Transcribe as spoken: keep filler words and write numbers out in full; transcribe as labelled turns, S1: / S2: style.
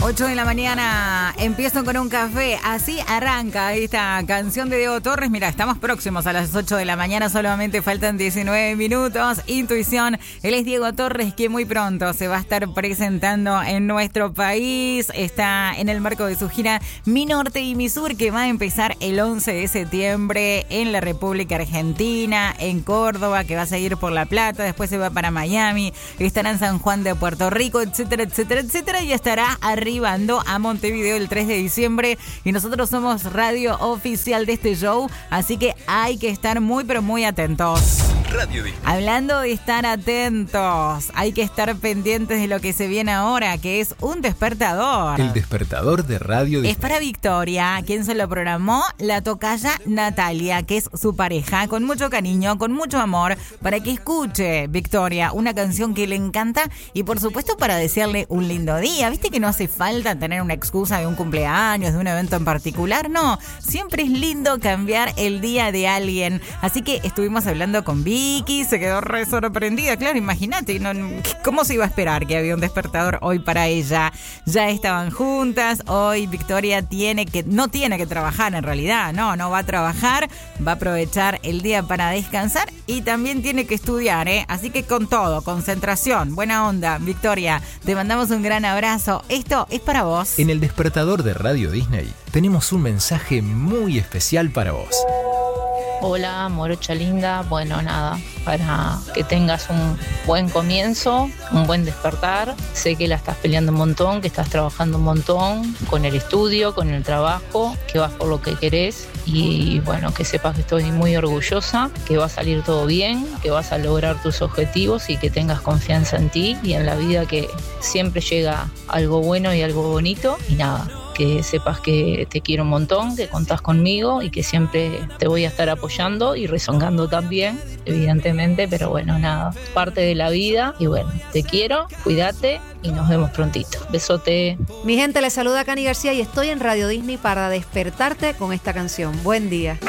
S1: ocho de la mañana, empiezo con un café. Así arranca esta canción de Diego Torres. Mira, estamos próximos a las ocho de la mañana, solamente faltan diecinueve minutos. Intuición, él es Diego Torres, que muy pronto se va a estar presentando en nuestro país. Está en el marco de su gira Mi Norte y Mi Sur, que va a empezar el once de septiembre en la República Argentina, en Córdoba, que va a seguir por La Plata, después se va para Miami, estará en San Juan de Puerto Rico, etcétera, etcétera, etcétera, y estará arribando a Montevideo el tres de diciembre, y nosotros somos radio oficial de este show, así que hay que estar muy pero muy atentos.
S2: Radio Disney.
S1: Hablando de estar atentos, hay que estar pendientes de lo que se viene ahora, que es un despertador.
S2: El despertador de Radio Disney.
S1: Es para Victoria, quien se lo programó, la tocaya Natalia, que es su pareja, con mucho cariño, con mucho amor, para que escuche, Victoria, una canción que le encanta y por supuesto para desearle un lindo día. ¿Viste que no hace falta tener una excusa de un cumpleaños, de un evento en particular? No, siempre es lindo cambiar el día de alguien. Así que estuvimos hablando con Vicky, se quedó re sorprendida. Claro, imagínate, no, ¿cómo se iba a esperar que había un despertador hoy para ella? Ya estaban juntas, hoy Victoria tiene que, no tiene que trabajar en realidad, no, no va a trabajar, va a aprovechar el día para descansar y también tiene que estudiar, ¿eh? Así que con todo, concentración, buena onda, Victoria, te mandamos un gran abrazo. Esto es para vos.
S2: En el despertador de Radio Disney tenemos un mensaje muy especial para vos.
S3: Hola, morocha linda. Bueno, nada, para que tengas un buen comienzo, un buen despertar. Sé que la estás peleando un montón, que estás trabajando un montón con el estudio, con el trabajo, que vas por lo que querés. Y bueno, que sepas que estoy muy orgullosa, que va a salir todo bien, que vas a lograr tus objetivos y que tengas confianza en ti y en la vida, que siempre llega algo bueno y algo bonito. Y nada, que sepas que te quiero un montón, que contás conmigo y que siempre te voy a estar apoyando y rezongando también, evidentemente, pero bueno, nada, parte de la vida y bueno, te quiero, cuídate y nos vemos prontito. Besote.
S4: Mi gente, les saluda Cani García y estoy en Radio Disney para despertarte con esta canción. Buen día.